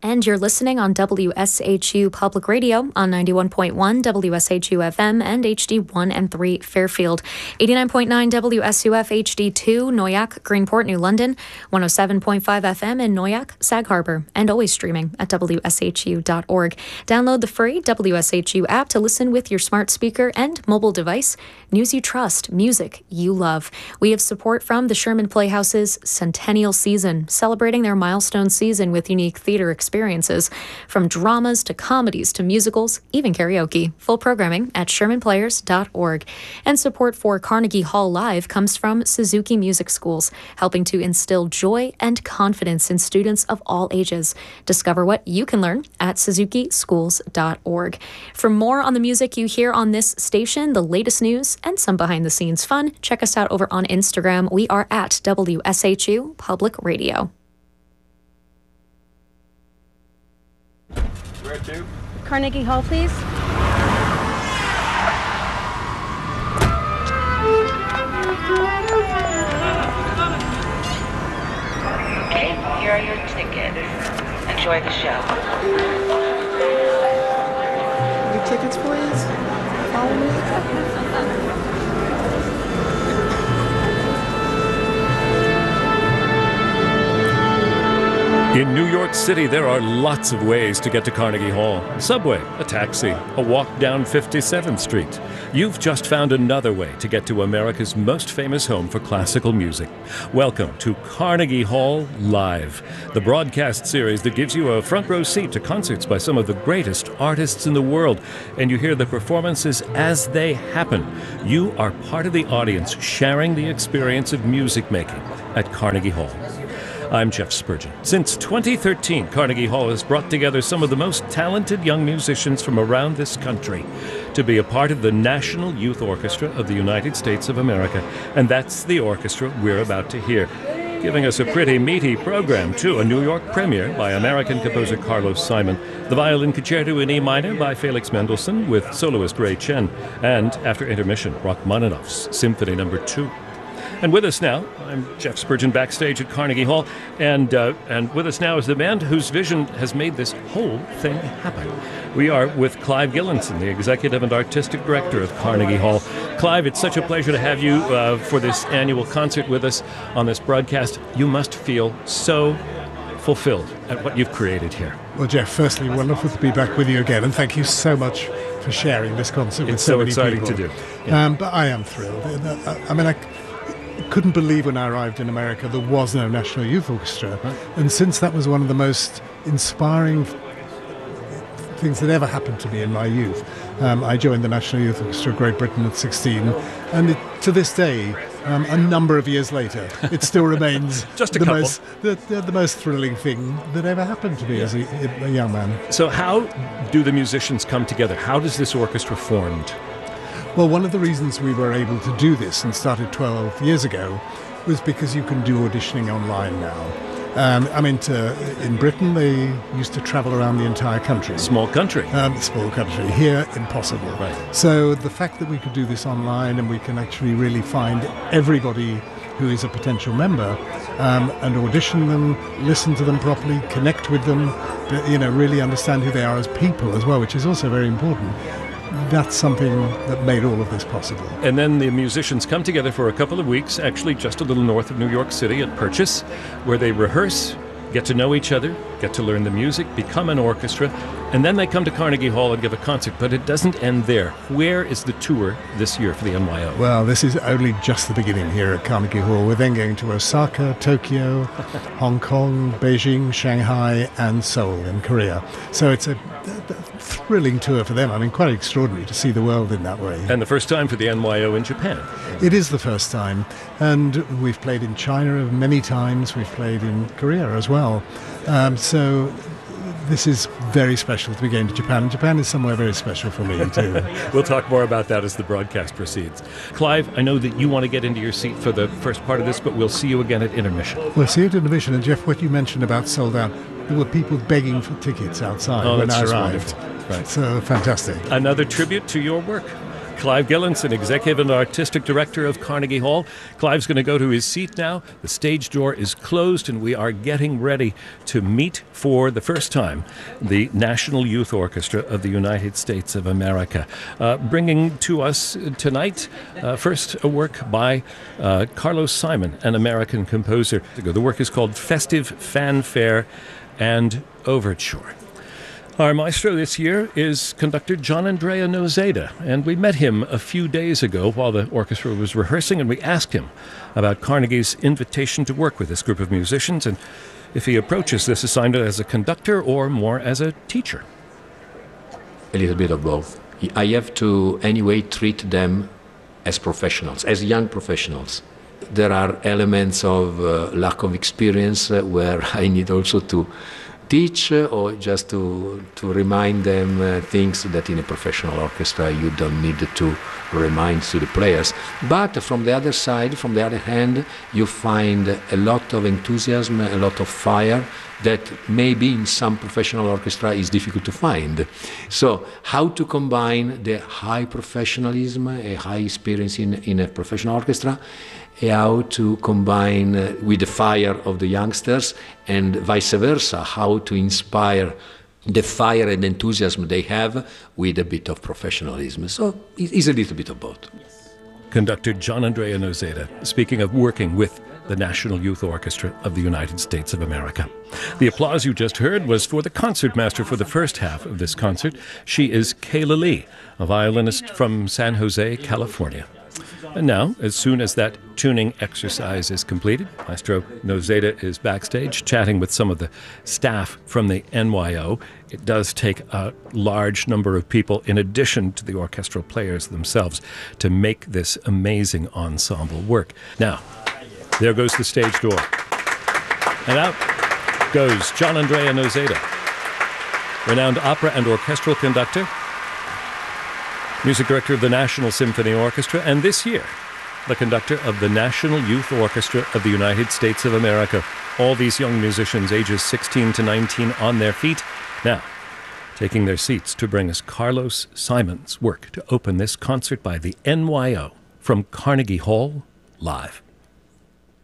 and you're listening on WSHU Public Radio on 91.1 WSHU FM and HD1 and 3 Fairfield, 89.9 WSUF HD2 Noyak, Greenport, New London, 107.5 FM in Noyak, Sag Harbor, and always streaming at WSHU.org. Download the free WSHU app to listen with your smart speaker and mobile device. News you trust, music you love. We have support from the Sherman Playhouse's Centennial Season, celebrating their milestone season with unique theater experiences, from dramas to comedies to musicals, even karaoke. Full programming at shermanplayers.org. And support for Carnegie Hall Live comes from Suzuki Music Schools, helping to instill joy and confidence in students of all ages. Discover what you can learn at suzukischools.org. For more on the music you hear on this station, the latest news, and some behind-the-scenes fun, check us out over on Instagram. We are at WSHU Public Radio. Where to? Carnegie Hall, please. Okay, here are your tickets. Enjoy the show. Your tickets, please. Follow me. In New York City, there are lots of ways to get to Carnegie Hall. Subway, a taxi, a walk down 57th Street. You've just found another way to get to America's most famous home for classical music. Welcome to Carnegie Hall Live, the broadcast series that gives you a front row seat to concerts by some of the greatest artists in the world, and you hear the performances as they happen. You are part of the audience sharing the experience of music making at Carnegie Hall. I'm Jeff Spurgeon. Since 2013, Carnegie Hall has brought together some of the most talented young musicians from around this country to be a part of the National Youth Orchestra of the United States of America. And that's the orchestra we're about to hear. Giving us a pretty meaty program, too. A New York premiere by American composer Carlos Simon, the Violin Concerto in E minor by Felix Mendelssohn with soloist Ray Chen, and after intermission, Rachmaninoff's Symphony No. 2. And with us now, I'm Jeff Spurgeon backstage at Carnegie Hall, and with us now is the band whose vision has made this whole thing happen. We are with Clive Gillinson, the Executive and Artistic Director of Carnegie Hall. Clive, it's such a pleasure to have you for this annual concert with us on this broadcast. You must feel so fulfilled at what you've created here. Well, Jeff, firstly, wonderful to be back with you again, and thank you so much for sharing this concert with so many people. It's so exciting to do. Yeah. But I am thrilled. I couldn't believe when I arrived in America there was no National Youth Orchestra. Right. And since that was one of the most inspiring things that ever happened to me in my youth, I joined the National Youth Orchestra of Great Britain at 16, and to this day, a number of years later, it still remains just the most thrilling thing that ever happened to me as a young man. So how do the musicians come together? How does this orchestra formed? Well, one of the reasons we were able to do this and started 12 years ago was because you can do auditioning online now. In Britain, they used to travel around the entire country. Small country. Small country. Here, impossible. Right. So the fact that we could do this online and we can actually really find everybody who is a potential member and audition them, listen to them properly, connect with them, really understand who they are as people as well, which is also very important. That's something that made all of this possible. And then the musicians come together for a couple of weeks, actually just a little north of New York City at Purchase, where they rehearse, get to know each other, get to learn the music, become an orchestra, and then they come to Carnegie Hall and give a concert. But it doesn't end there. Where is the tour this year for the NYO? Well, this is only just the beginning here at Carnegie Hall. We're then going to Osaka, Tokyo, Hong Kong, Beijing, Shanghai, and Seoul in Korea. So it's a thrilling tour for them. I mean, quite extraordinary to see the world in that way. And the first time for the NYO in Japan. It is the first time. And we've played in China many times. We've played in Korea as well. So this is very special to be going to Japan. And Japan is somewhere very special for me, too. We'll talk more about that as the broadcast proceeds. Clive, I know that you want to get into your seat for the first part of this, but we'll see you again at intermission. We'll see you at intermission. And, Jeff, what you mentioned about sold out, there were people begging for tickets outside when I arrived. Right. So fantastic. Another tribute to your work. Clive Gillenson, Executive and Artistic Director of Carnegie Hall. Clive's going to go to his seat now. The stage door is closed, and we are getting ready to meet for the first time the National Youth Orchestra of the United States of America. Bringing to us tonight, first a work by Carlos Simon, an American composer. The work is called Festive Fanfare and Overture. Our maestro this year is conductor Gianandrea Noseda, and we met him a few days ago while the orchestra was rehearsing, and we asked him about Carnegie's invitation to work with this group of musicians and if he approaches this assignment as a conductor or more as a teacher. A little bit of both. I have to anyway treat them as professionals, as young professionals. There are elements of lack of experience where I need also to teach or just to remind them things that in a professional orchestra you don't need to remind to the players. But from the other side, from the other hand, you find a lot of enthusiasm, a lot of fire that maybe in some professional orchestra is difficult to find. So how to combine the high professionalism, a high experience in a professional orchestra, how to combine with the fire of the youngsters, and vice versa, how to inspire the fire and enthusiasm they have with a bit of professionalism. So it's a little bit of both. Conductor Gianandrea Noseda, speaking of working with the National Youth Orchestra of the United States of America. The applause you just heard was for the concertmaster for the first half of this concert. She is Kayla Lee, a violinist from San Jose, California. And now, as soon as that tuning exercise is completed, Maestro Noseda is backstage chatting with some of the staff from the NYO. It does take a large number of people, in addition to the orchestral players themselves, to make this amazing ensemble work. Now, there goes the stage door. And out goes Gianandrea Noseda, renowned opera and orchestral conductor, music director of the National Symphony Orchestra, and this year, the conductor of the National Youth Orchestra of the United States of America. All these young musicians, ages 16 to 19, on their feet. Now, taking their seats to bring us Carlos Simon's work to open this concert by the NYO from Carnegie Hall, live.